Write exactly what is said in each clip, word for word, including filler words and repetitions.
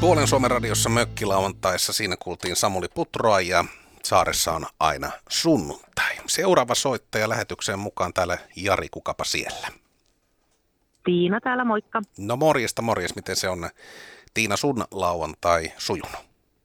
Puolen Suomen radiossa mökkilauantaissa siinä kuultiin Samuli Putroa ja saaressa on aina sunnuntai. Seuraava soittaja lähetykseen mukaan täällä Jari, kukapa siellä? Tiina täällä, moikka. No morjesta, morjes. Miten se on, Tiina, sun lauantai sujunut?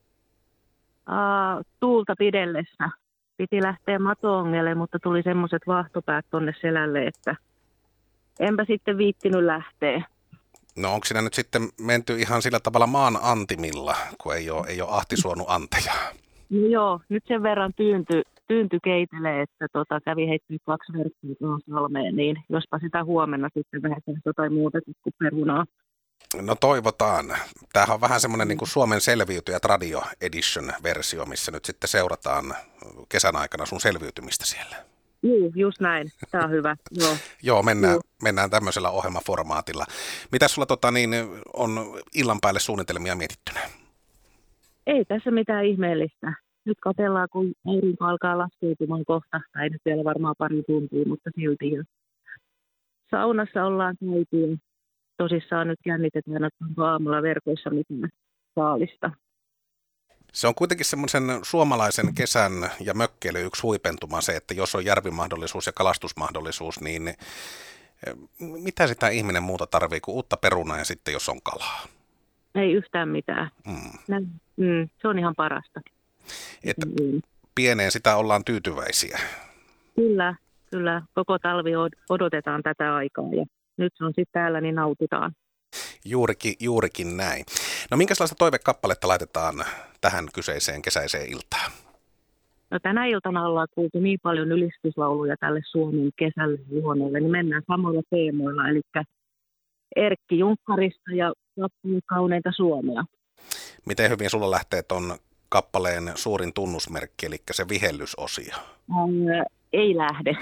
Uh, tuulta pidellessä. Piti lähteä Matoongelle, mutta tuli semmoiset vahtopäät tonne selälle, että enpä sitten viittinyt lähteä. No onko siinä nyt sitten menty ihan sillä tavalla maan antimilla, kun ei ole, ei ole ahti suonut anteja? No joo, nyt sen verran tyynty, tyynty keitelee, että tota, kävi heittänyt kaksi verkkoa tuohon salmeen, niin jospa sitä huomenna sitten vähän jotain muuta kuin perunaa. No toivotaan. Tämähän on vähän semmoinen niin kuin Suomen selviytyjät Radio Edition-versio, missä nyt sitten seurataan kesän aikana sun selviytymistä siellä. Joo, just näin. Tämä on hyvä. Joo, Joo mennään, mennään tämmöisellä ohjelmaformaatilla. Mitä sulla tota, niin, on illan päälle suunnitelmia mietittynä? Ei tässä mitään ihmeellistä. Nyt katsellaan, kun aurinko alkaa laskeutumaan kohta. Tai nyt vielä varmaan pari tuntia, mutta silti. Saunassa ollaan käyty. Tosissaan nyt jännitetään, että onko aamulla verkoissa mitään saalista. Se on kuitenkin semmoisen suomalaisen kesän ja mökkeily yksi huipentuma se, että jos on järvimahdollisuus ja kalastusmahdollisuus, niin mitä sitä ihminen muuta tarvii kuin uutta perunaa ja sitten jos on kalaa? Ei yhtään mitään. Mm. Mm, se on ihan parasta. Että pieneen sitä ollaan tyytyväisiä. Kyllä, kyllä. Koko talvi odotetaan tätä aikaa ja nyt se on sitten täällä, niin nautitaan. Juurikin, juurikin näin. No minkälaista toivekappaletta laitetaan tähän kyseiseen kesäiseen iltaan? No tänä iltana ollaan kuultu niin paljon ylistyslauluja tälle Suomen kesälle luonnolle, niin mennään samoilla teemoilla, eli Erkki Junkkarista ja kauneinta Suomea. Miten hyvin sulla lähtee ton kappaleen suurin tunnusmerkki, eli se vihellysosio? Ähm, ei lähde.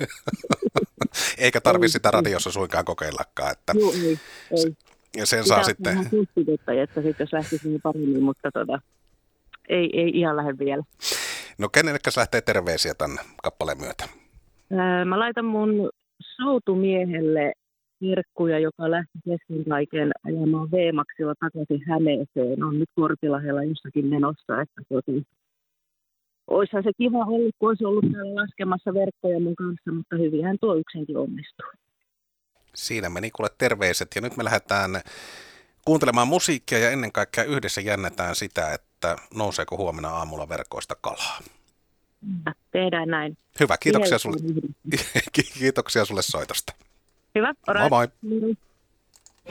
Eikä tarvitse sitä radiossa suinkaan kokeillakaan. Että Joo, ei, ei. Ja sen sitä saa sitten... että sitten jos lähtisi niin paremmin, mutta tota, ei, ei ihan lähde vielä. No kenellekäs lähtee terveisiä tämän kappaleen myötä? Ää, mä laitan mun soutumiehelle Virkkuja, joka lähti kesken kaiken ajamaan V-maksilla takaisin Hämeeseen. On nyt Korpilahdella jossakin menossa, että tosi... Oishan se kiva ollut, kun olisi ollut täällä laskemassa verkkoja mun kanssa, mutta hyvinhän tuo yksinkin onnistuu. Siinä meni kuule terveiset ja nyt me lähdetään kuuntelemaan musiikkia ja ennen kaikkea yhdessä jännätään sitä, että nouseeko huomenna aamulla verkoista kalaa. Tehdään näin. Hyvä, kiitoksia sulle, kiitoksia sulle soitosta. Hyvä, all right. Moi moi.